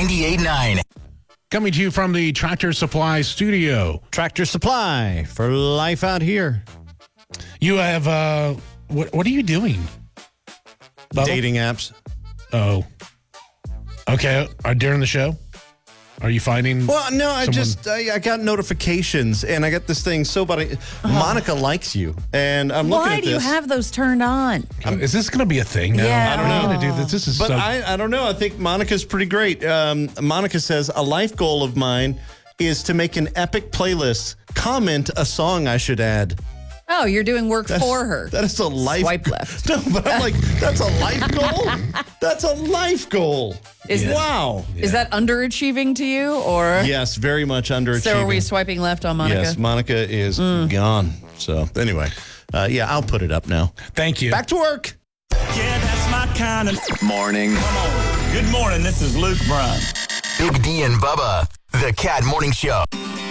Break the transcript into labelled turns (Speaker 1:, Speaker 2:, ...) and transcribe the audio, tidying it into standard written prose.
Speaker 1: 98.9.
Speaker 2: Coming to you from the Tractor Supply studio.
Speaker 3: Tractor Supply for life out here.
Speaker 2: You have, what are you doing? Bubba?
Speaker 3: Dating apps.
Speaker 2: Oh. Okay. During the show? Are you finding?
Speaker 3: Well, no,
Speaker 2: someone-
Speaker 3: I got notifications and I got this thing. Monica likes you. And I'm looking
Speaker 4: Why
Speaker 3: at
Speaker 4: do you
Speaker 3: this.
Speaker 4: have those turned on?
Speaker 2: Is this going to be a thing now?
Speaker 4: Yeah.
Speaker 2: I don't know. Gonna do this. This is
Speaker 3: But
Speaker 2: so.
Speaker 3: I don't know. I think Monica's pretty great. Monica says, a life goal of mine is to make an epic playlist. Comment a song I should add.
Speaker 4: Oh, you're doing work for her.
Speaker 3: That is a life.
Speaker 4: Swipe left.
Speaker 3: No, but I'm like, that's a life goal? That's a life goal. Wow.
Speaker 4: Is that underachieving to you, or?
Speaker 3: Yes, very much underachieving.
Speaker 4: So are we swiping left on Monica?
Speaker 3: Yes, Monica is gone. So anyway, I'll put it up now.
Speaker 2: Thank you.
Speaker 3: Back to work.
Speaker 5: Yeah, that's my kind of
Speaker 1: Morning.
Speaker 5: Come on. Good morning. This is Luke Bryan.
Speaker 1: Big D and Bubba. The Cat Morning Show.